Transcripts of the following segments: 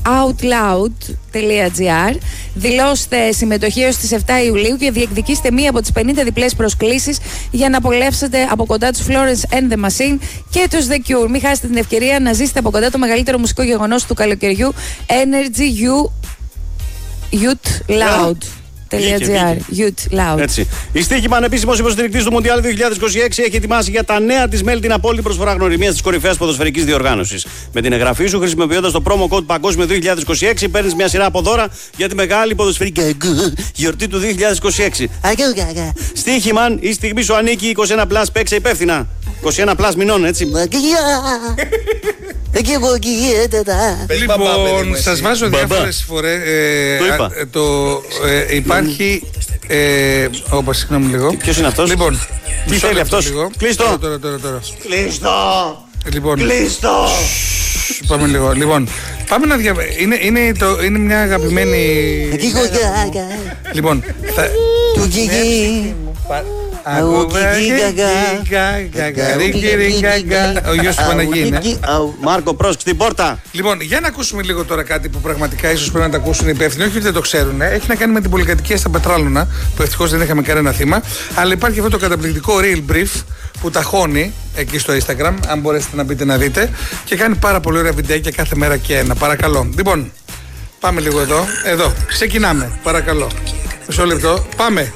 outloud.gr. Δηλώστε συμμετοχή έως τις 7 Ιουλίου και διεκδικήστε μία από τις 50 διπλές προσκλήσεις για να απολαύσετε από κοντά τους Florence and the Machine και τους The Cure. Μην χάσετε την ευκαιρία να ζήσετε από κοντά το μεγαλύτερο μουσικό γεγονός του καλοκαιριού, Energy Youth Loud. Youth Loud. Έτσι. Η Στίχημαν, επίσημος υποστηρικτής του Μουντιάλ 2026, έχει ετοιμάσει για τα νέα της μέλη την απόλυτη προσφορά γνωριμίας της κορυφαίας ποδοσφαιρικής διοργάνωσης. Με την εγγραφή σου, χρησιμοποιώντας το promo code Παγκόσμιο 2026, παίρνεις μια σειρά από δώρα για τη μεγάλη ποδοσφαιρική γιορτή του 2026. Στίχημαν, η στιγμή σου ανήκει. 21+, παίξε υπεύθυνα. 21+ μηνών, έτσι. Λοιπόν, σας βάζω διάφορες φορές. Υπάρχει. Όπως συγγνώμη λίγο. Ποιος είναι αυτός? Λοιπόν, τι θέλει αυτός? Κλείστο. Κλείστο. Λοιπόν, κλείστο. Πάμε λίγο. Λοιπόν, πάμε να είναι μια αγαπημένη. Λοιπόν, ο γιος του Παναγί είναι. Μάρκο, πρόσεξε την πόρτα. Λοιπόν, για να ακούσουμε λίγο τώρα κάτι που πραγματικά ίσως πρέπει να τα ακούσουν οι υπεύθυνοι. Όχι ότι δεν το ξέρουν. Έχει να κάνει με την πολυκατοικία στα Πετράλωνα, που ευτυχώς δεν είχαμε κανένα θύμα. Αλλά υπάρχει αυτό το καταπληκτικό real brief που ταχώνει εκεί στο Instagram, αν μπορέσετε να μπείτε να δείτε. Και κάνει πάρα πολύ ωραία βιντεάκια κάθε μέρα και ένα. Παρακαλώ. Λοιπόν, πάμε λίγο εδώ. Εδώ. Ξεκινάμε. Παρακαλώ. Μισό λεπτό. Πάμε.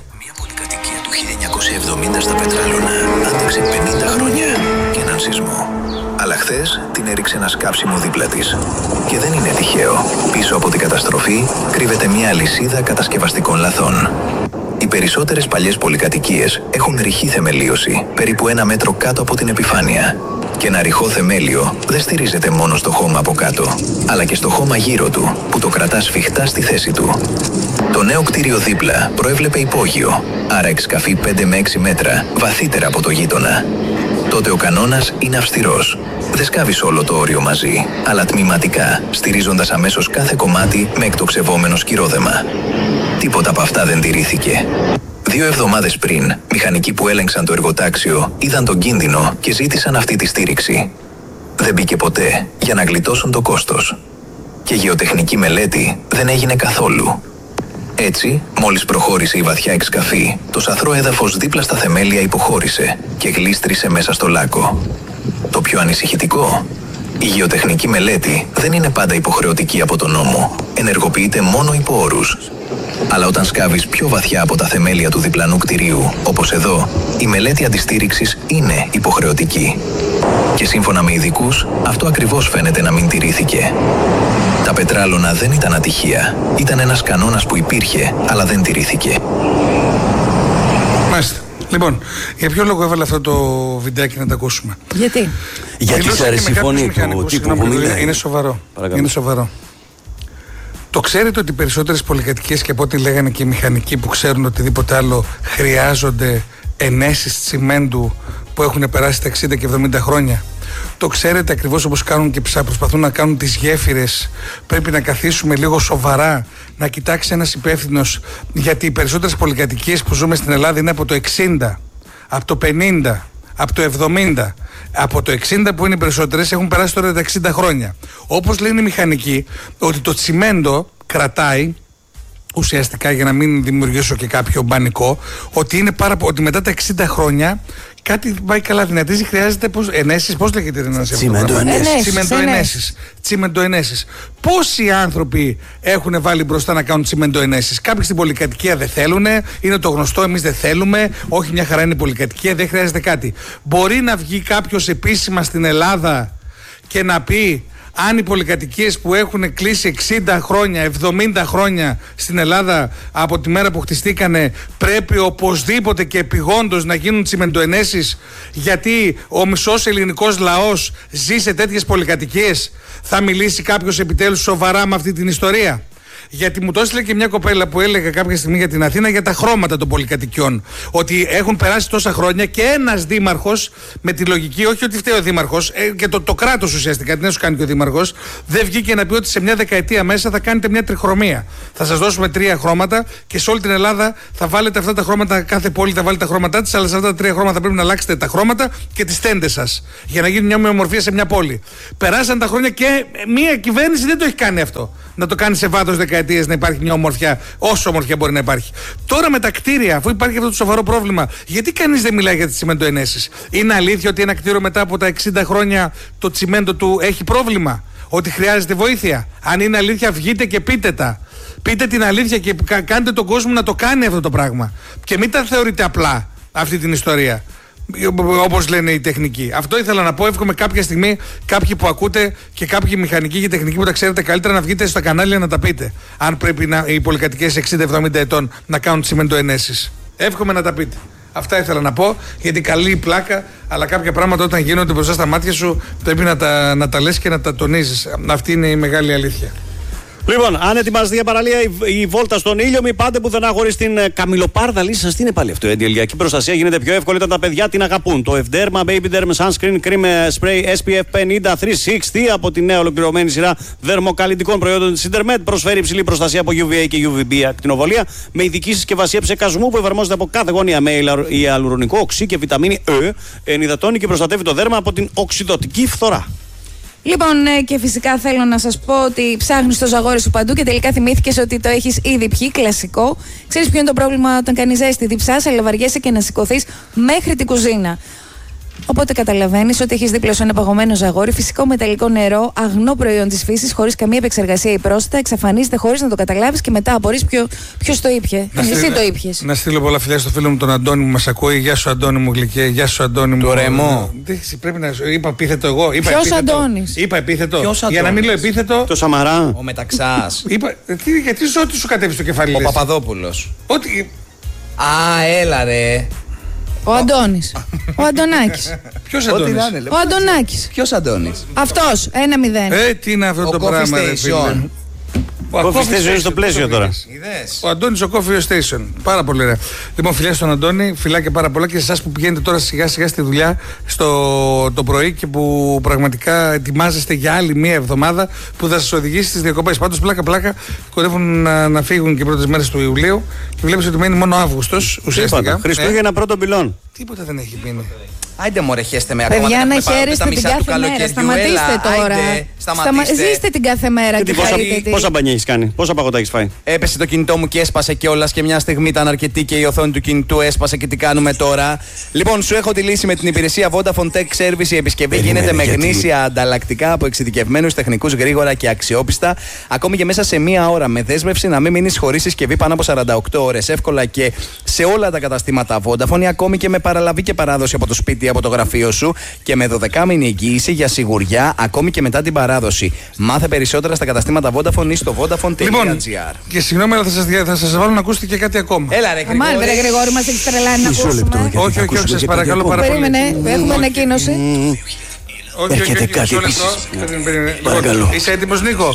1970 στα Πετράλωνα άντεξε 50 χρόνια και έναν σεισμό. Αλλά χθες την έριξε ένα σκάψιμο δίπλα της. Και δεν είναι τυχαίο. Πίσω από την καταστροφή κρύβεται μια αλυσίδα κατασκευαστικών λαθών. Οι περισσότερες παλιές πολυκατοικίες έχουν ρηχή θεμελίωση, περίπου 1 μέτρο κάτω από την επιφάνεια. Και ένα ρηχό θεμέλιο δεν στηρίζεται μόνο στο χώμα από κάτω, αλλά και στο χώμα γύρω του, που το κρατά σφιχτά στη θέση του. Το νέο κτίριο δίπλα προέβλεπε υπόγειο, άρα εξκαφή 5 με 6 μέτρα, βαθύτερα από το γείτονα. Τότε ο κανόνας είναι αυστηρός. Δεν σκάβεις όλο το όριο μαζί, αλλά τμηματικά, στηρίζοντας αμέσως κάθε κομμάτι με εκτοξευόμενο σκυρόδεμα. Τίποτα από αυτά δεν τηρήθηκε. 2 εβδομάδες πριν, μηχανικοί που έλεγξαν το εργοτάξιο είδαν τον κίνδυνο και ζήτησαν αυτή τη στήριξη. Δεν μπήκε ποτέ για να γλιτώσουν το κόστος. Και γεωτεχνική μελέτη δεν έγινε καθόλου. Έτσι, μόλις προχώρησε η βαθιά εξκαφή, το σαθρό έδαφος δίπλα στα θεμέλια υποχώρησε και γλίστρισε μέσα στο λάκκο. Το πιο ανησυχητικό, η γεωτεχνική μελέτη δεν είναι πάντα υποχρεωτική από τον νόμο. Ενεργοποιείται μόνο υπό όρους. Αλλά όταν σκάβεις πιο βαθιά από τα θεμέλια του διπλανού κτηρίου, όπως εδώ, η μελέτη αντιστήριξης είναι υποχρεωτική. Και σύμφωνα με ειδικούς, αυτό ακριβώς φαίνεται να μην τηρήθηκε. Τα Πετράλωνα δεν ήταν ατυχία. Ήταν ένας κανόνας που υπήρχε, αλλά δεν τηρήθηκε. Μάλιστα. Λοιπόν, για ποιο λόγο έβαλα αυτό το βιντεάκι να το ακούσουμε? Γιατί? Γιατί σε αρέσει η φωνή του τύπου που μιλάει. Είναι σοβαρό. Είναι σοβαρό. Το ξέρετε ότι οι περισσότερες πολυκατοικίες, και από ό,τι λέγανε και οι μηχανικοί που ξέρουν οτιδήποτε άλλο, χρειάζονται ενέσεις τσιμέντου που έχουν περάσει τα 60 και 70 χρόνια? Το ξέρετε ακριβώς όπως κάνουν και προσπαθούν να κάνουν τις γέφυρες? Πρέπει να καθίσουμε λίγο σοβαρά, να κοιτάξει ένας υπεύθυνος, γιατί οι περισσότερες πολυκατοικίες που ζούμε στην Ελλάδα είναι από το 60, από το 50, από το 70. Από το 60 που είναι οι περισσότερες έχουν περάσει τώρα τα 60 χρόνια. Όπως λένε οι μηχανικοί, ότι το τσιμέντο κρατάει, ουσιαστικά, για να μην δημιουργήσω και κάποιο μπανικό, ότι μετά τα 60 χρόνια κάτι πάει καλά, δυνατίζει, χρειάζεται ενέσεις. Πώς λέγεται τσιμεντοενέσεις. Πόσοι άνθρωποι έχουν βάλει μπροστά να κάνουν τσιμεντοενέσεις? Κάποιοι στην πολυκατοικία δεν θέλουν, είναι το γνωστό, εμείς δεν θέλουμε. Όχι, μια χαρά είναι η πολυκατοικία, δεν χρειάζεται κάτι. Μπορεί να βγει κάποιος επίσημα στην Ελλάδα και να πει αν οι πολυκατοικίες που έχουν κλείσει 60 χρόνια, 70 χρόνια στην Ελλάδα από τη μέρα που χτιστήκανε πρέπει οπωσδήποτε και επιγόντως να γίνουν τσιμεντοενέσεις, γιατί ο μισός ελληνικός λαός ζει σε τέτοιες πολυκατοικίες? Θα μιλήσει κάποιος επιτέλους σοβαρά με αυτή την ιστορία? Γιατί μου το έστειλε και μια κοπέλα που έλεγε κάποια στιγμή για την Αθήνα για τα χρώματα των πολυκατοικιών. Ότι έχουν περάσει τόσα χρόνια και ένας δήμαρχος, με τη λογική, όχι ότι φταίει ο δήμαρχος, και το κράτος ουσιαστικά, τι να σου κάνει και ο δήμαρχος, δεν βγήκε να πει ότι σε μια δεκαετία μέσα θα κάνετε μια τριχρωμία. Θα σας δώσουμε 3 χρώματα και σε όλη την Ελλάδα θα βάλετε αυτά τα χρώματα. Κάθε πόλη θα βάλει τα χρώματά της, αλλά σε αυτά τα 3 χρώματα θα πρέπει να αλλάξετε τα χρώματα και τις τέντες σας. Για να γίνει μια ομοιομορφία σε μια πόλη. Περάσαν τα χρόνια και μια κυβέρνηση δεν το έχει κάνει αυτό. Να το κάνει σε βάθος δεκαετίες, να υπάρχει μια ομορφιά, όσο ομορφιά μπορεί να υπάρχει. Τώρα με τα κτίρια, αφού υπάρχει αυτό το σοβαρό πρόβλημα, γιατί κανείς δεν μιλάει για τις τσιμεντοενέσεις? Είναι αλήθεια ότι ένα κτίριο μετά από τα 60 χρόνια το τσιμέντο του έχει πρόβλημα? Ότι χρειάζεται βοήθεια? Αν είναι αλήθεια, βγείτε και πείτε τα. Πείτε την αλήθεια και κάντε τον κόσμο να το κάνει αυτό το πράγμα. Και μην τα θεωρείτε απλά αυτή την ιστορία, όπως λένε οι τεχνικοί. Αυτό ήθελα να πω. Εύχομαι κάποια στιγμή κάποιοι που ακούτε και κάποιοι μηχανικοί και τεχνικοί που τα ξέρετε καλύτερα να βγείτε στα κανάλια να τα πείτε. Αν πρέπει οι πολυκατοικίες 60-70 ετών να κάνουν τσιμεντοενέσεις. Εύχομαι να τα πείτε. Αυτά ήθελα να πω, γιατί καλή η πλάκα, αλλά κάποια πράγματα όταν γίνονται μπροστά στα μάτια σου πρέπει να τα λες και να τα τονίζεις. Αυτή είναι η μεγάλη αλήθεια. Λοιπόν, αν ετοιμάζετε για παραλία η βόλτα στον ήλιο, μην πάτε πουθενά χωρίς την καμιλοπάρδα λύση σας. Τι είναι πάλι αυτό? Η αντιελιακή προστασία γίνεται πιο εύκολη όταν τα παιδιά την αγαπούν. Το Ευderma Baby Derm Sunscreen Cream Spray SPF 50 360 από τη νέα ολοκληρωμένη σειρά δερμοκαλλιτικών προϊόντων της Intermed προσφέρει υψηλή προστασία από UVA και UVB ακτινοβολία με ειδική συσκευασία ψεκασμού που εφαρμόζεται από κάθε γωνία με ιαλουρονικό οξύ και βιταμίνη E. Ενυδατώνει και προστατεύει το δέρμα από την οξυδωτική φθορά. Λοιπόν, και φυσικά θέλω να σας πω ότι ψάχνεις το ζαγόρι σου παντού και τελικά θυμήθηκες ότι το έχεις ήδη πιει, κλασικό. Ξέρεις ποιο είναι το πρόβλημα όταν κάνεις ζέστη? Διψάς, αλλά βαριέσαι και να σηκωθείς μέχρι την κουζίνα. Οπότε καταλαβαίνεις ότι έχεις δίπλα σου ένα παγωμένο ζαγόρι, φυσικό μεταλλικό νερό, αγνό προϊόν της φύσης, χωρίς καμία επεξεργασία ή πρόσθετα, εξαφανίζεται χωρίς να το καταλάβεις και μετά απορείς ποιος το ήπιε. Εσύ το ήπιες. Να στείλω πολλά φιλιά στο φίλο μου τον Αντώνη που μας ακούει. Γεια σου Αντώνη μου γλυκέ, γεια σου Αντώνη μου. Το ρεμό. Πρέπει να είπα επίθετο εγώ. Ποιος Αντώνης? Είπα επίθετο. Για να μην λέω επίθετο. Το Σαμαρά. Ο Μεταξάς. Γιατί ό,τι σου κατέβει στο κεφάλι. Ο Παπαδόπουλος. Ότι. Α, έλα ρε. Ο Αντώνης. Ο Αντωνάκης. Ποιος Αντώνης? Ο Αντωνάκης. Ποιος Αντώνης? Αυτός. 1-0. Τι είναι αυτό το πράγμα, ρε φίλε? Ο Coffee Station είναι στο πλαίσιο τώρα. Ο Αντώνης ο Coffee Station. Πάρα πολύ ωραία. Λοιπόν, φιλιά στον Αντώνη, φιλάκια πάρα πολλά και σε εσάς που πηγαίνετε τώρα σιγά σιγά στη δουλειά το πρωί και που πραγματικά ετοιμάζεστε για άλλη μία εβδομάδα που θα σας οδηγήσει στις διακοπές. Πάντως, πλάκα κοντεύουν να φύγουν και οι πρώτες μέρες του Ιουλίου και βλέπεις ότι μένει μόνο Αύγουστος ουσιαστικά. Χριστούγεννα πρώτο πυλόν. Τίποτα δεν έχει μείνει. Άιντε μωρέ, χέστε με ακόμα. Παιδιά, να χαίρεστε την κάθε μέρα. Σταματήστε τώρα. Ζήστε την κάθε μέρα και χαρείτε. Πόσα μπανιά έχεις κάνει, πόσα παγωτά έχεις φάει? Έπεσε το κινητό μου και έσπασε κιόλας και μια στιγμή ήταν αρκετή και η οθόνη του κινητού έσπασε και τι κάνουμε τώρα? Λοιπόν, σου έχω τη λύση με την υπηρεσία Vodafone Tech Service. Η επισκευή γίνεται με γνήσια ανταλλακτικά από εξειδικευμένους τεχνικούς, γρήγορα και αξιόπιστα. Ακόμη και μέσα σε μία ώρα με δέσμευση να μην μείνεις χωρίς συσκευή πάνω από 48 ώρες. Εύκολα και σε όλα τα καταστήματα Vodafone, ακόμη και με παραλαβή και παράδοση από το σπίτι, από το γραφείο σου και με 12μηνη εγγύηση για σιγουριά ακόμη και μετά την παράδοση. Μάθε περισσότερα στα καταστήματα Vodafone ή στο vodafone.gr. Λοιπόν, και συγγνώμη, αλλά θα σας βάλω να ακούσετε και κάτι ακόμα. Έλα ρε Γρηγόρη. Αμάν, ρε Γρηγόρη, μας έχεις τρελάνει να ακούσουμε. Όχι, σας παρακαλώ πάρα πολύ. Περίμενε, έχουμε ανακοίνωση. Έρχεται κάτι επίσης. Παρακαλώ. Είσαι έτοιμος, Νίκο?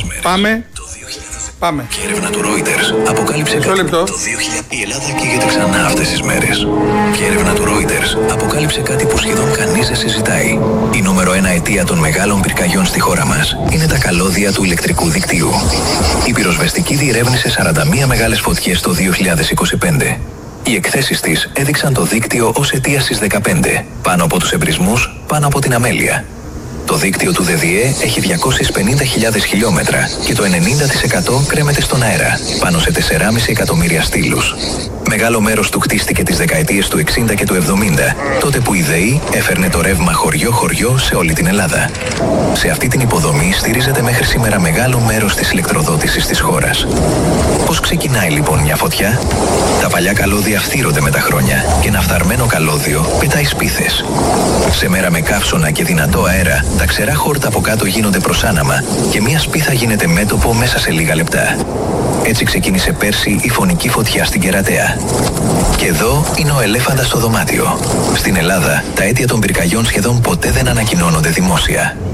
Πάμε. Και έρευνα του Reuters αποκάλυψε κάτι λεπτό. το 2000. Η Ελλάδα καίγεται ξανά αυτές τις μέρες. Και έρευνα του Reuters αποκάλυψε κάτι που σχεδόν κανείς δεν συζητάει. Η νούμερο 1 αιτία των μεγάλων πυρκαγιών στη χώρα μας είναι τα καλώδια του ηλεκτρικού δικτύου. Η πυροσβεστική διερεύνησε 41 μεγάλες φωτιές το 2025. Οι εκθέσεις της έδειξαν το δίκτυο ως αιτία στις 15, πάνω από τους εμπρισμούς, πάνω από την αμέλεια. Το δίκτυο του ΔΔΕ έχει 250.000 χιλιόμετρα και το 90% κρέμεται στον αέρα, πάνω σε 4,5 εκατομμύρια στήλους. Μεγάλο μέρος του χτίστηκε τις δεκαετίες του 60 και του 70, τότε που η ΔΕΗ έφερνε το ρεύμα χωριό-χωριό σε όλη την Ελλάδα. Σε αυτή την υποδομή στηρίζεται μέχρι σήμερα μεγάλο μέρος της ηλεκτροδότησης της χώρας. Πώς ξεκινάει λοιπόν μια φωτιά? Τα παλιά καλώδια φθύρονται με τα χρόνια και ένα φθαρμένο καλώδιο πετάει σπίθες. Σε μέρα με καύσωνα και δυνατό αέρα, τα ξερά χόρτα από κάτω γίνονται προσάναμα και μια σπίθα γίνεται μέτωπο μέσα σε λίγα λεπτά. Έτσι ξεκίνησε πέρσι η φωνική φωτιά στην Κερατέα. Και εδώ είναι ο ελέφαντας στο δωμάτιο. Στην Ελλάδα, τα αίτια των πυρκαγιών σχεδόν ποτέ δεν ανακοινώνονται δημόσια.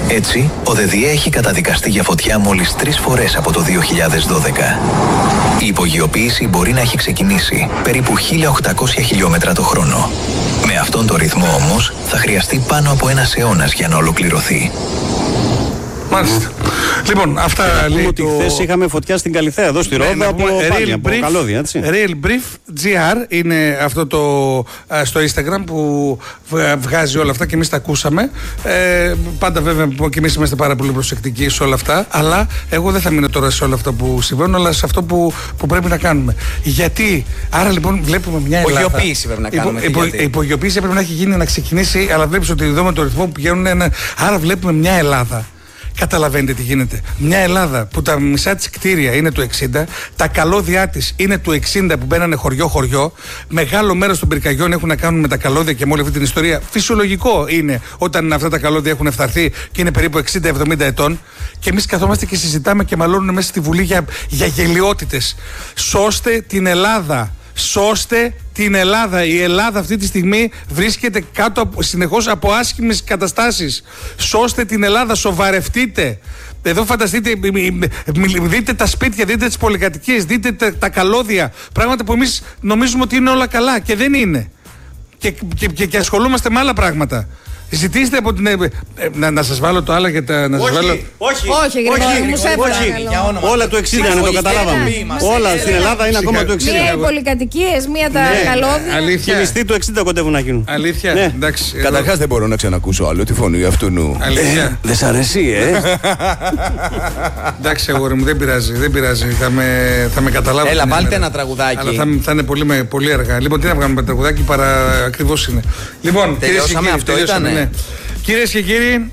Έτσι, ο ΔΔΕ έχει καταδικαστεί για φωτιά μόλις 3 φορές από το 2012. Η υπογειοποίηση μπορεί να έχει ξεκινήσει περίπου 1.800 χιλιόμετρα το χρόνο. Με αυτόν τον ρυθμό όμως θα χρειαστεί πάνω από ένας αιώνας για να ολοκληρωθεί. Μάλιστα. Λοιπόν, αυτά λέει ότι χθες είχαμε φωτιά στην Καλιθέα, εδώ στη Ρόδα, από καλώδια, έτσι. Real Brief GR είναι αυτό το στο Instagram που βγάζει όλα αυτά και εμείς τα ακούσαμε. Πάντα βέβαια και εμείς είμαστε πάρα πολύ προσεκτικοί σε όλα αυτά, αλλά εγώ δεν θα μείνω τώρα σε όλα αυτά που συμβαίνουν, αλλά σε αυτό που πρέπει να κάνουμε. Γιατί, άρα λοιπόν βλέπουμε μια Ελλάδα. Υπογειοποίηση πρέπει να κάνουμε. Υπογειοποίηση πρέπει να έχει γίνει, να ξεκινήσει, αλλά βλέπεις ότι εδώ με το ρυθμό που πηγαίνουν, άρα βλέπουμε μια Ελλάδα. Καταλαβαίνετε τι γίνεται. Μια Ελλάδα που τα μισά της κτίρια είναι του 60, τα καλώδια της είναι του 60 που μπαίνανε χωριό-χωριό. Μεγάλο μέρος των πυρκαγιών έχουν να κάνουν με τα καλώδια και με όλη αυτή την ιστορία. Φυσιολογικό είναι όταν αυτά τα καλώδια έχουν φθαρθεί και είναι περίπου 60-70 ετών. Και εμείς καθόμαστε και συζητάμε και μαλώνουμε μέσα στη Βουλή για γελιότητες. Σώστε την Ελλάδα. Σώστε την Ελλάδα. Η Ελλάδα αυτή τη στιγμή βρίσκεται κάτω συνεχώς από άσχημες καταστάσεις. Σώστε την Ελλάδα, σοβαρευτείτε. Εδώ φανταστείτε, δείτε τα σπίτια, δείτε τις πολυκατοικίες, δείτε τα καλώδια. Πράγματα που εμείς νομίζουμε ότι είναι όλα καλά και δεν είναι. Και ασχολούμαστε με άλλα πράγματα. Ζητήστε από την. Να σας βάλω το άλλα για τα. Όχι, όλα του 60 είναι, το καταλάβαμε. Όλα στην Ελλάδα είναι ακόμα του 60. Μία οι πολυκατοικίες, μία τα καλώδια. Αλήθεια. Και μισθοί του 60 κοντεύουν να γίνουν. Αλήθεια. Εντάξει. Καταρχάς δεν μπορώ να ξανακούσω άλλο τη φωνή αυτού. Αλήθεια. Δεν σ' αρέσει, Εντάξει, αγόρι μου, δεν πειράζει. Θα με καταλάβω. Έλα, βάλτε ένα τραγουδάκι. Αλλά θα είναι πολύ αργά. Λοιπόν, τι να βγάλουμε τραγουδάκι παρά ακριβώς είναι. Λοιπόν, τελειώσαμε, αυτό ήταν. Κυρίες και κύριοι,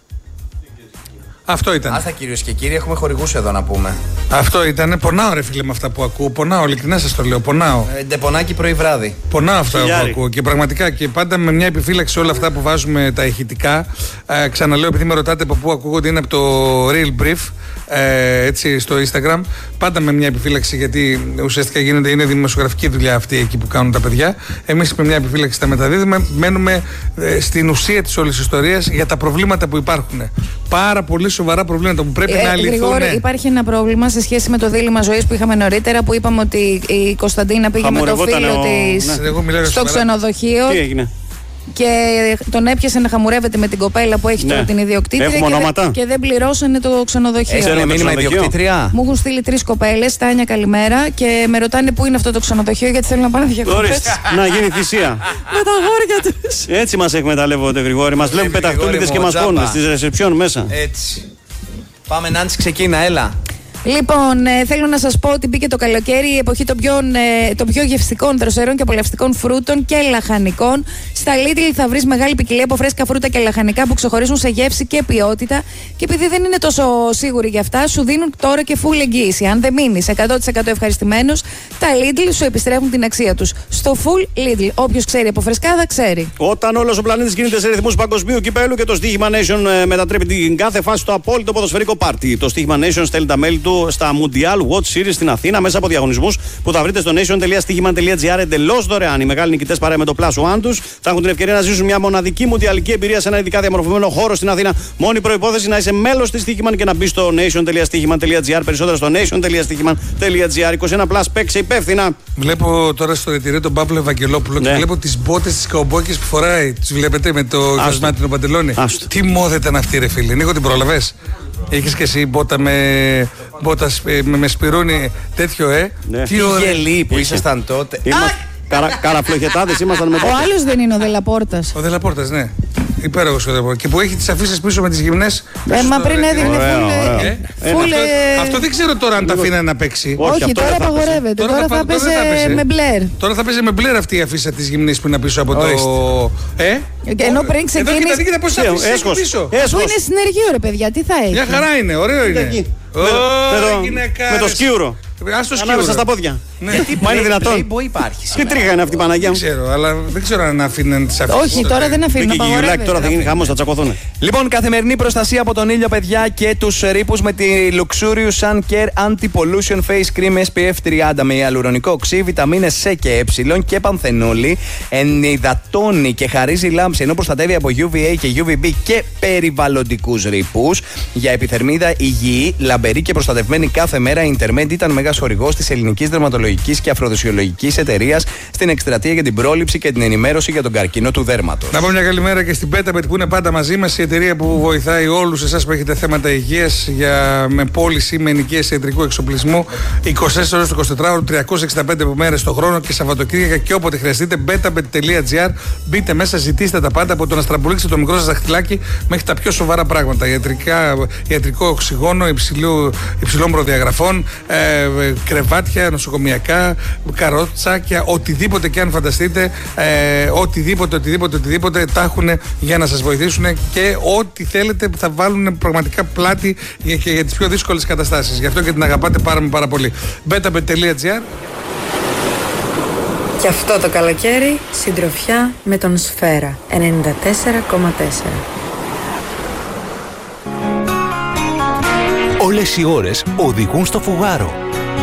αυτό ήταν. Άστα κυρίες και κύριοι, έχουμε χορηγούς εδώ να πούμε. Αυτό ήταν. Πονάω ρε φίλε με αυτά που ακούω. Πονάω, ειλικρινά σας το λέω. Πονάω. Ντεπονάκι πρωί βράδυ. Πονάω αυτά που ακούω. Και πραγματικά και πάντα με μια επιφύλαξη όλα αυτά που βάζουμε τα ηχητικά. Ξαναλέω, επειδή με ρωτάτε από πού ακούγονται, είναι από το Real Brief. Έτσι στο Instagram. Πάντα με μια επιφύλαξη, γιατί ουσιαστικά είναι δημοσιογραφική δουλειά αυτή εκεί που κάνουν τα παιδιά. Εμείς με μια επιφύλαξη τα μεταδίδουμε. Μένουμε στην ουσία της όλης ιστορίας για τα προβλήματα που υπάρχουν. Πάρα πολύ σοβαρά προβλήματα που πρέπει να λυθούν. Γρηγόρη, υπάρχει ένα πρόβλημα σε σχέση με το δίλημμα ζωής που είχαμε νωρίτερα, που είπαμε ότι η Κωνσταντίνα πήγε με το φίλο της στο ξενοδοχείο. Τι έγινε? Και τον έπιασε να χαμουρεύεται με την κοπέλα που έχει τώρα την ιδιοκτήτρια και δεν πληρώσανε το ξενοδοχείο. Έχει μήνυμα ιδιοκτήτρια. Μου έχουν στείλει 3 κοπέλες, Τάνια καλημέρα, και με ρωτάνε πού είναι αυτό το ξενοδοχείο γιατί θέλουν να πάνε διακοπές. Να γίνει θυσία. Με τα αγόρια τους. Έτσι μας εκμεταλλεύονται, Γρηγόρη. Μας βλέπουν πεταχτούλιδες και μας πώνουν στις ρεσεψιόν μέσα. Έτσι. Πάμε, Νάντσι, ξεκίνα, έλα. Λοιπόν, θέλω να σας πω ότι μπήκε το καλοκαίρι, η εποχή των πιο γευστικών, δροσερών και απολαυστικών φρούτων και λαχανικών. Στα Lidl θα βρεις μεγάλη ποικιλία από φρέσκα φρούτα και λαχανικά που ξεχωρίζουν σε γεύση και ποιότητα. Και επειδή δεν είναι τόσο σίγουροι για αυτά, σου δίνουν τώρα και full εγγύηση. Αν δεν μείνεις 100% ευχαριστημένος, τα Lidl σου επιστρέφουν την αξία τους. Στο full Lidl. Όποιος ξέρει από φρεσκάδα, ξέρει. Όταν όλος ο πλανήτης γίνεται σε ρυθμούς παγκοσμίου κυπέλου και το στοίχημα Nation μετατρέπει την κάθε φάση στο απόλυτο ποδοσφαιρικό πάρτι. Το στοίχημα Nation στέλνει τα μέλη του στα Mundial Watch Series στην Αθήνα μέσα από διαγωνισμούς που θα βρείτε στο nation.stihima.gr εντελώς δωρεάν. Οι μεγάλοι νικητές παρέα με το Plus One τους θα έχουν την ευκαιρία να ζήσουν μια μοναδική μουντιαλική εμπειρία σε ένα ειδικά διαμορφωμένο χώρο στην Αθήνα. Μόνη προϋπόθεση να είσαι μέλος της Στοίχημαν και να μπει στο nation.stihima.gr. Περισσότερα στο nation.stihima.gr. 21 Plus, παίξε υπεύθυνα. Βλέπω τώρα στο ρετυρέ τον Παύλο Ευαγγελόπουλο και βλέπω τις μπότες της καουμπόκης που φοράει. Τις βλέπετε με το γασμάτινο παντελόνι. Τι μόδα ήταν αυτή, ρε φίλε. Νίκο, την προλαβες? Έχεις και εσύ μπότα με σπυρούνι τέτοιο, Ναι. Τι γελί που ήσασταν τότε. Καραφλοχετάδες ήμασταν με τότε. Ο άλλος δεν είναι ο Δελαπόρτας. Ο Δελαπόρτας, ναι. Υπέροχος ο Δελαπόρτας. Και που έχει τις αφήσεις πίσω με τις γυμνές. Μα πριν έδειχνε φούλε. Αυτό δεν ξέρω τώρα αν τα αφήνανε να παίξει. Όχι, τώρα απαγορεύεται. Τώρα θα παίζει με μπλερ. Τώρα θα παίζει με μπλερ αυτή η αφίσα της γυμνής που είναι πίσω από το. Ενώ πριν ξεκίνησε. Κοίτα πώς θα αφήσεις πίσω. Αφού είναι συνεργείο, ρε παιδιά, τι θα έχει. Μια χαρά είναι, ωραίο είναι. Με το σκιούρο. Ανάμεσα στα πόδια. Μα είναι δυνατόν? Τι τρίχα είναι αυτή η Παναγία μου? Δεν ξέρω, αλλά δεν ξέρω αν αφήνουν τις αφήσεις. Όχι, τώρα δεν αφήνουν. Τώρα θα γίνει χαμός, θα τσακωθούν. Λοιπόν, καθημερινή προστασία από τον ήλιο, παιδιά, και τους ρήπους με τη Luxurious Sun Care Anti-Pollution Face Cream SPF 30 με ιαλουρονικό οξύ, βιταμίνες C και E και πανθενόλη. Ενυδατώνει και χαρίζει λάμψη, ενώ προστατεύει από UVA και UVB και περιβαλλοντικούς ρήπους. Για επιθερμίδα υγιή, λαμπερή και προστατευμένη κάθε μέρα, η Intermed ήταν μεγάλος χορηγός της Ελληνικής Δερματολογικής και Αφροδοσιολογικής Εταιρείας στην εκστρατεία για την πρόληψη και την ενημέρωση για τον καρκίνο του δέρματος. Να πω μια καλημέρα και στην Betabet που είναι πάντα μαζί μας, η εταιρεία που βοηθάει όλους εσάς που έχετε θέματα υγείας με πώληση με ενοικίαση ιατρικού εξοπλισμού 24 ώρες το 24ωρο, 365 μέρες το χρόνο και Σαββατοκύριακα και όποτε χρειαστείτε. Betabet.gr. Μπείτε μέσα, ζητήστε τα πάντα από το να στραμπουλήξετε το μικρό σας δαχτυλάκι μέχρι τα πιο σοβαρά πράγματα. Ιατρικό οξυγόνο υψηλών προδιαγραφών, κρεβάτια, νοσοκομιακά, καρότσάκια, οτιδήποτε και αν φανταστείτε, οτιδήποτε τα έχουν για να σας βοηθήσουν και ό,τι θέλετε που θα βάλουν πραγματικά πλάτη για τις πιο δύσκολες καταστάσεις. Γι' αυτό και την αγαπάτε πάρα πολύ. Betabet.gr. Και αυτό το καλοκαίρι συντροφιά με τον Σφαίρα 94,4. Όλες οι ώρες οδηγούν στο φουγάρο.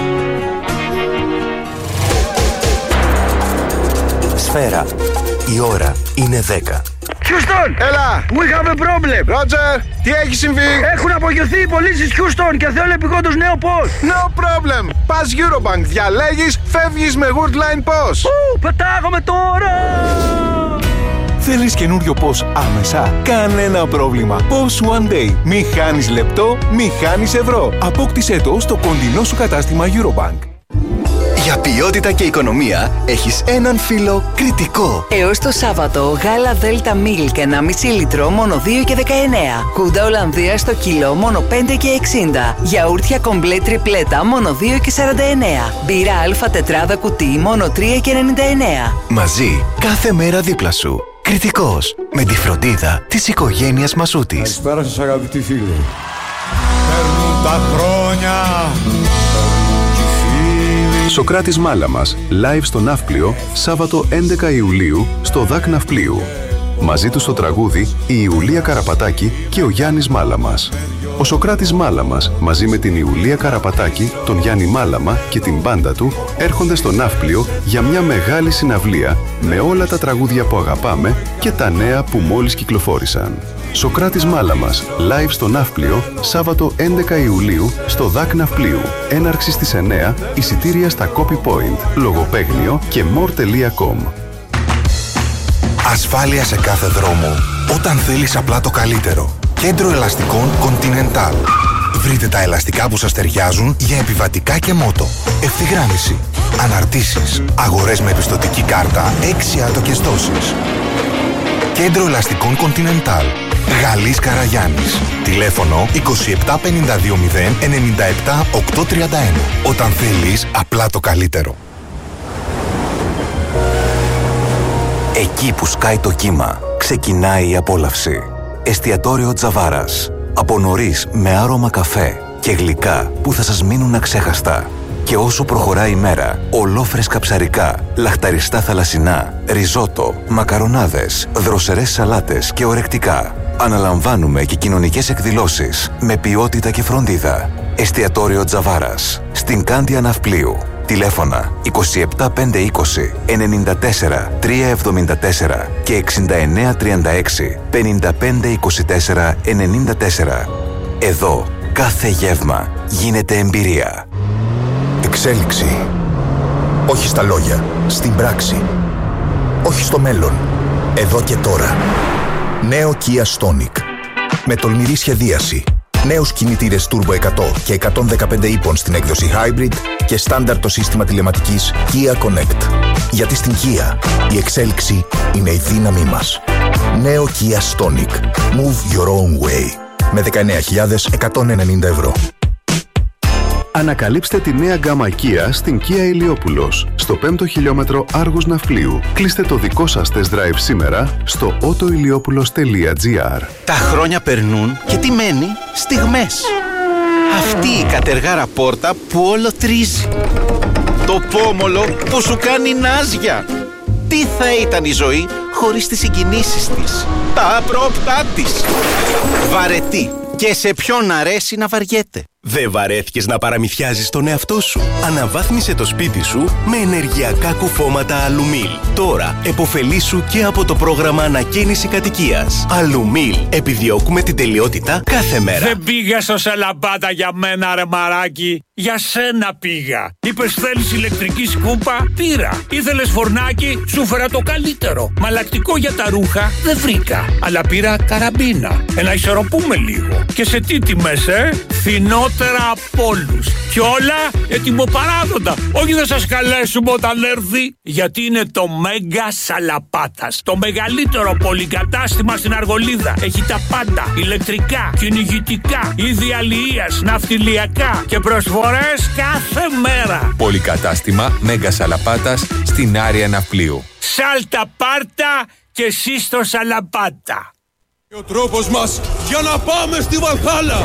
Σφαίρα. Η ώρα είναι 10. Houston! Έλα! We have a problem! Ρότζερ! Τι έχει συμβεί? Έχουν απογειωθεί οι πωλήσεις Houston και θέλω επειγόντως νέο POS! No problem! Πας Eurobank, διαλέγεις, φεύγεις με Woodline POS! Πετάγομαι τώρα! Θέλεις καινούριο POS άμεσα? Κανένα πρόβλημα! POS One Day. Μη χάνεις λεπτό, μη χάνεις ευρώ. Απόκτησέ το στο κοντινό σου κατάστημα Eurobank. Για ποιότητα και οικονομία έχεις έναν φίλο Κρητικό. Έως το Σάββατο γάλα Delta Milk 1,5 λίτρο μόνο 2 και 19. Κούντα Ολλανδία στο κιλό μόνο 5 και 60. Γιαούρτια κομπλέ τριπλέτα μόνο 2 και 49. Μπύρα αλφα τετράδα κουτί μόνο 3 και 99. Μαζί κάθε μέρα δίπλα σου. Κρητικός, με τη φροντίδα της οικογένειας Μασούτης. Καλησπέρα σας αγαπητοί φίλοι. Παίρνουν τα χρόνια. Σοκράτης Μάλαμας, live στο Ναύπλιο, Σάββατο 11 Ιουλίου, στο ΔΑΚ Ναυπλίου. Μαζί του στο τραγούδι η Ιουλία Καραπατάκη και ο Γιάννης Μάλαμας. Ο Σοκράτης Μάλαμας, μαζί με την Ιουλία Καραπατάκη, τον Γιάννη Μάλαμα και την μπάντα του, έρχονται στο Ναύπλιο για μια μεγάλη συναυλία με όλα τα τραγούδια που αγαπάμε και τα νέα που μόλις κυκλοφόρησαν. Σοκράτης Μάλαμας, live στο Ναύπλιο, Σάββατο 11 Ιουλίου, στο ΔΑΚ Ναυπλίου. Έναρξη στις 9, εισιτήρια στα Copy Point, λογοπαίγνιο και more.com. Ασφάλεια σε κάθε δρόμο, όταν θέλεις απλά το καλύτερο. Κέντρο ελαστικών Continental. Βρείτε τα ελαστικά που σας ταιριάζουν για επιβατικά και μότο. Ευθυγράμμιση, αναρτήσεις, αγορές με πιστωτική κάρτα, 6 άτοκες δόσεις. Κέντρο ελαστικών Continental. Γαλλής Καραγιάννης. Τηλέφωνο 27520 97 831. Όταν θέλεις απλά το καλύτερο. Εκεί που σκάει το κύμα, ξεκινάει η απόλαυση. Εστιατόριο Τζαβάρας. Από νωρίς με άρωμα καφέ και γλυκά που θα σας μείνουν αξέχαστα. Και όσο προχωράει η μέρα, ολόφρεσκα ψαρικά, λαχταριστά θαλασσινά, ριζότο, μακαρονάδες, δροσερές σαλάτες και ορεκτικά. Αναλαμβάνουμε και κοινωνικές εκδηλώσεις με ποιότητα και φροντίδα. Εστιατόριο Τζαβάρας, στην Κάνδια Ναυπλίου. Τηλέφωνα 27520 94 374 και 6936 5524 94. Εδώ κάθε γεύμα γίνεται εμπειρία. Εξέλιξη. Όχι στα λόγια, στην πράξη. Όχι στο μέλλον, εδώ και τώρα. Νέο Kia Stonic. Με τολμηρή σχεδίαση. Νέους κινητήρες Turbo 100 και 115 ύπων στην έκδοση Hybrid και στάνταρ το σύστημα τηλεματικής Kia Connect. Γιατί στην Kia η εξέλιξη είναι η δύναμή μας. Νέο Kia Stonic. Move your own way. Με 19.190 ευρώ. Ανακαλύψτε τη νέα γκάμα Kia στην Kia Ηλιόπουλος, στο 5ο χιλιόμετρο Άργους Ναυπλίου. Κλείστε το δικό σας test drive σήμερα στο autoiliopoulos.gr. Τα χρόνια περνούν και τι μένει? Στιγμές. Αυτή η κατεργάρα πόρτα που όλο τρίζει. Το πόμολο που σου κάνει νάζια. Τι θα ήταν η ζωή χωρίς τις συγκινήσεις της, τα απρόπτά της. Βαρετή. Και σε ποιον αρέσει να βαριέται. Δεν βαρέθηκες να παραμυθιάζεις τον εαυτό σου? Αναβάθμισε το σπίτι σου με ενεργειακά κουφώματα Αλουμίλ. Τώρα επωφελήσου και από το πρόγραμμα ανακαίνιση κατοικίας. Αλουμίλ. Επιδιώκουμε την τελειότητα κάθε μέρα. Δεν πήγα στο Σαλαμπάτα για μένα, ρε μαράκι. Για σένα πήγα. Είπες θέλεις ηλεκτρική σκούπα? Πήρα. Ήθελες φορνάκι? Σου φέρα το καλύτερο. Μαλακτικό για τα ρούχα δεν βρήκα. Αλλά πήρα καραμπίνα. Να ισορροπούμε λίγο. Και σε τι τιμές, φθηνότερα από όλους. Κι όλα ετοιμοπαράδοντα. Όχι θα σας καλέσουμε όταν έρθει. Γιατί είναι το Μέγκα Σαλαπάτας. Το μεγαλύτερο πολυκατάστημα στην Αργολίδα. Έχει τα πάντα. Ηλεκτρικά, κυνηγητικά, είδη αλληλείας, ναυτιλιακά και προσφορές κάθε μέρα. Πολυκατάστημα Μέγκα Σαλαπάτας στην Άρια Ναυπλίου. Σάλτα πάρτα και εσύ στο Σαλαπάτα. Ο τρόπος μας για να πάμε στη Βαλχάλα.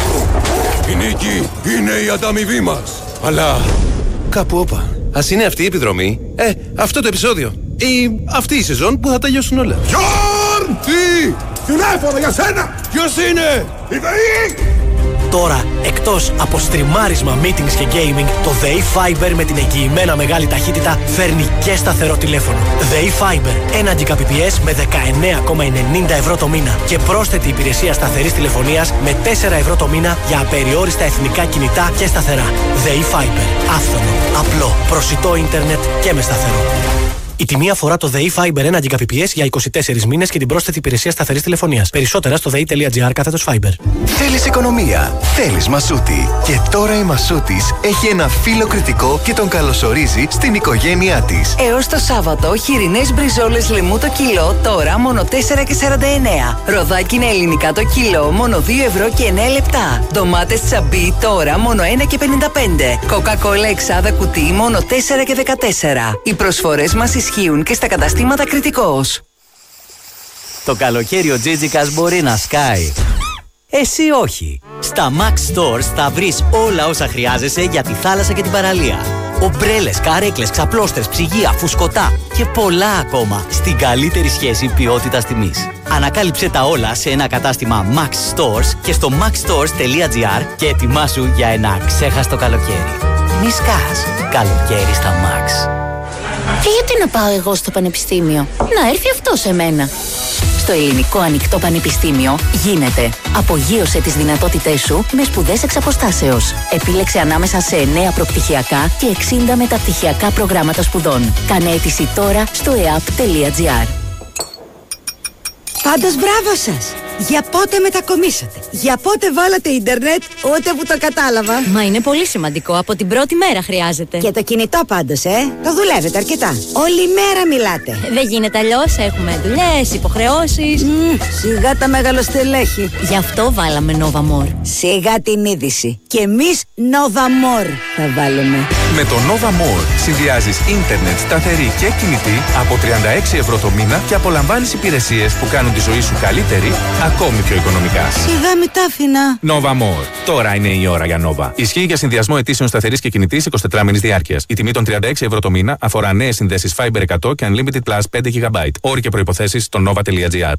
Η νίκη είναι η ανταμοιβή μας. Αλλά κάπου όπα. Ας είναι αυτή η επιδρομή, αυτό το επεισόδιο ή αυτή η σεζόν που θα τελειώσουν όλα. Γιόρν! Τι! Τηλέφωνο για σένα! Ποιος είναι? Η ΔΕΗ! Τώρα, εκτός από στριμάρισμα, meetings και gaming, το ΔΕΗ Fiber με την εγγυημένα μεγάλη ταχύτητα φέρνει και σταθερό τηλέφωνο. ΔΕΗ Fiber, 1 Gbps με 19,90 ευρώ το μήνα και πρόσθετη υπηρεσία σταθερής τηλεφωνίας με 4 ευρώ το μήνα για απεριόριστα εθνικά κινητά και σταθερά. ΔΕΗ Fiber, άφθονο, απλό, προσιτό ίντερνετ και με σταθερό. Η τιμή αφορά το ΔΕΗ Fiber 1 Gbps για 24 μήνες και την πρόσθετη υπηρεσία σταθερής τηλεφωνίας. Περισσότερα στο dei.gr/Fiber. Θέλεις οικονομία, θέλεις Μασούτη. Και τώρα η Μασούτης έχει ένα φίλο κριτικό και τον καλωσορίζει στην οικογένειά της. Έως το Σάββατο, χοιρινές μπριζόλες λεμού το κιλό, τώρα μόνο 4,49. Ροδάκινα ελληνικά το κιλό, μόνο 2 ευρώ και 9 λεπτά. Ντομάτες τσαμπί, τώρα μόνο 1,55. Κοκακόλα εξάδα κουτί, μόνο 4,14. Οι προσφορές μας ισχύουν και στα καταστήματα Κριτικός. Το καλοκαίρι ο Τζίτζικας μπορεί να σκάει. Εσύ όχι. Στα Max Stores θα βρεις όλα όσα χρειάζεσαι για τη θάλασσα και την παραλία. Ομπρέλες, καρέκλες, ξαπλώστρες, ψυγεία, φουσκωτά και πολλά ακόμα στην καλύτερη σχέση ποιότητας-τιμής. Ανακάλυψε τα όλα σε ένα κατάστημα Max Stores και στο maxstores.gr και ετοιμάσου για ένα ξέχαστο καλοκαίρι. Μη σκάς. Καλοκαίρι στα Max. Και γιατί να πάω εγώ στο πανεπιστήμιο? Να έρθει αυτό σε μένα. Στο Ελληνικό Ανοιχτό Πανεπιστήμιο γίνεται. Απογείωσε τις δυνατότητές σου με σπουδές εξ αποστάσεως. Επίλεξε ανάμεσα σε 9 προπτυχιακά και 60 μεταπτυχιακά προγράμματα σπουδών. Κάνε αίτηση τώρα στο eap.gr. Πάντως μπράβο σας! Για πότε μετακομίσατε? Για πότε βάλατε ίντερνετ? Ούτε που το κατάλαβα. Μα είναι πολύ σημαντικό. Από την πρώτη μέρα χρειάζεται. Και το κινητό πάντως, το δουλεύετε αρκετά. Όλη μέρα μιλάτε. Δεν γίνεται αλλιώς. Έχουμε δουλειές, υποχρεώσεις. Σιγά τα μεγαλοστελέχη. Γι' αυτό βάλαμε Nova More. Σιγά την είδηση. Και εμείς Nova More θα βάλουμε. Με το Nova More συνδυάζεις ίντερνετ σταθερή και κινητή από 36 ευρώ το μήνα και απολαμβάνεις υπηρεσίες που κάνουν τη ζωή σου καλύτερη, ακόμη πιο οικονομικά. Σιγά μη τα άφηνα. Nova More. Τώρα είναι η ώρα για Nova. Ισχύει για συνδυασμό αιτήσεων σταθερής και κινητής 24 μήνες διάρκειας. Η τιμή των 36 ευρώ το μήνα αφορά νέες συνδέσεις Fiber 100 και Unlimited Plus 5 GB. Όροι και προϋποθέσεις στο nova.gr.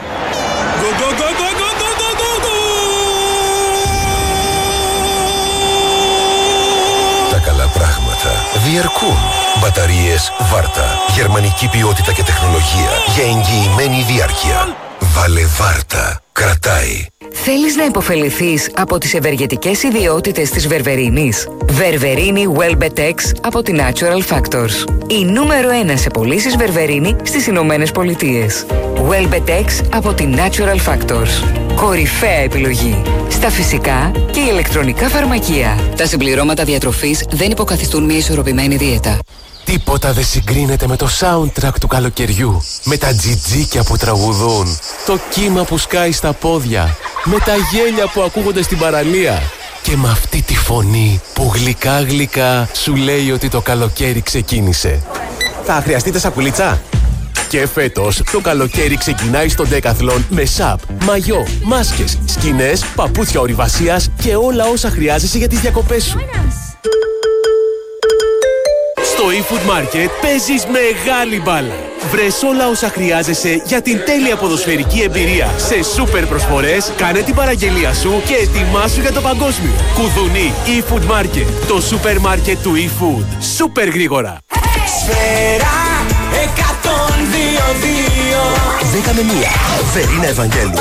Τα καλά πράγματα διαρκούν. Μπαταρίες Βάρτα. Γερμανική ποιότητα και τεχνολογία για εγγυημένη διάρκεια. Βάλε Βάρτα. Κρατάει. Θέλεις να υποφεληθείς από τις ευεργετικές ιδιότητες της βερβερίνης? Βερβερίνη Welbetex από την Natural Factors. Η νούμερο 1 σε πωλήσεις βερβερίνη στις Ηνωμένες Πολιτείες. Welbetex από την Natural Factors. Κορυφαία επιλογή στα φυσικά και ηλεκτρονικά φαρμακεία. Τα συμπληρώματα διατροφής δεν υποκαθιστούν μια ισορροπημένη δίαιτα. Τίποτα δεν συγκρίνεται με το soundtrack του καλοκαιριού. Με τα τζιτζίκια που τραγουδούν, το κύμα που σκάει στα πόδια, με τα γέλια που ακούγονται στην παραλία και με αυτή τη φωνή που γλυκά γλυκά σου λέει ότι το καλοκαίρι ξεκίνησε. Θα χρειαστείτε σακουλίτσα? Και φέτος το καλοκαίρι ξεκινάει στο Decathlon με σαπ, μαγιό, μάσκες, σκηνές, παπούτσια ορειβασίας και όλα όσα χρειάζεσαι για τις διακοπές σου. Στο eFood Market παίζεις μεγάλη μπάλα. Βρες όλα όσα χρειάζεσαι για την τέλεια ποδοσφαιρική εμπειρία. Σε σούπερ προσφορές, κάνε την παραγγελία σου και ετοιμάσου για το παγκόσμιο. Κουδουνί eFood Market, το σούπερ μάρκετ του eFood. Σούπερ γρήγορα. Σφαίρα 102-2 10 με 1. Βερίνα Ευαγγέλου.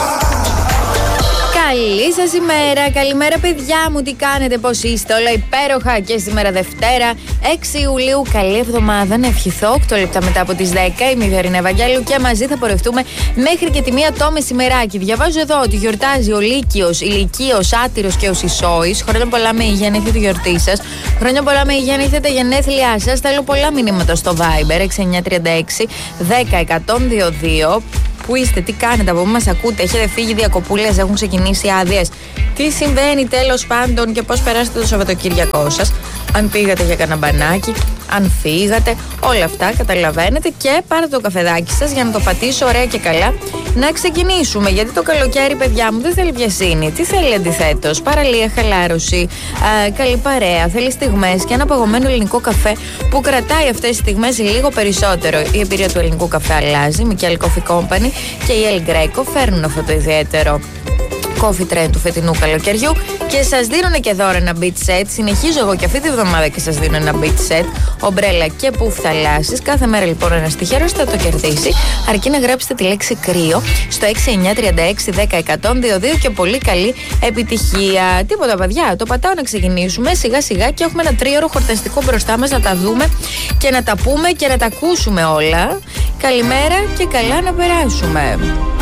Καλή σας ημέρα, καλημέρα παιδιά μου, τι κάνετε, πώς είστε, όλα υπέροχα και σήμερα Δευτέρα 6 Ιουλίου, καλή εβδομάδα να ευχηθώ, 8 λεπτά μετά από τις 10, είμαι η Βερίνα Ευαγγέλου και μαζί θα πορευτούμε μέχρι και τη 1 το μεσημεράκι. Διαβάζω εδώ ότι γιορτάζει ο Λύκειος, Ηλικίος, Άτυρος και ο Σισόης. Χρόνια πολλά με υγεία, αν έχετε τη γιορτή σας. Χρόνια πολλά με υγεία, αν έχετε τα γενέθλιά σας. Θέλω πολλά μηνύματα στο Viber 6936 10 102. Πού είστε, τι κάνετε, από πού μας ακούτε, έχετε φύγει διακοπούλες, έχουν ξεκινήσει άδειες. Τι συμβαίνει τέλος πάντων και πώς περάσετε το Σαββατοκύριακό σας. Αν πήγατε για κανένα μπανάκι, αν φύγατε, όλα αυτά καταλαβαίνετε. Και πάρετε το καφεδάκι σας για να το πατήσω ωραία και καλά. Να ξεκινήσουμε, γιατί το καλοκαίρι, παιδιά μου, δεν θέλει βιασύνη. Τι θέλει αντιθέτως? Παραλία, χαλάρωση, καλή παρέα. Θέλει στιγμές και ένα παγωμένο ελληνικό καφέ που κρατάει αυτές τις στιγμές λίγο περισσότερο. Η εμπειρία του ελληνικού καφέ αλλάζει. Μικέλ Coffee Company και η El Greco φέρνουν αυτό το ιδιαίτερο coffee trend του φετινού καλοκαιριού και σας δίνουν και δώρα ένα beach set. Συνεχίζω εγώ και αυτή τη βδομάδα και σας δίνω ένα beach set, ομπρέλα και πουφ θαλάσσης. Κάθε μέρα λοιπόν ένας τυχερός θα το κερδίσει, αρκεί να γράψετε τη λέξη κρύο στο 6936 10 102 και πολύ καλή επιτυχία. Τίποτα παιδιά, το πατάω να ξεκινήσουμε σιγά σιγά και έχουμε ένα 3ωρο χορταστικό μπροστά μας να τα δούμε και να τα πούμε και να τα ακούσουμε όλα. Καλημέρα και καλά να περάσουμε.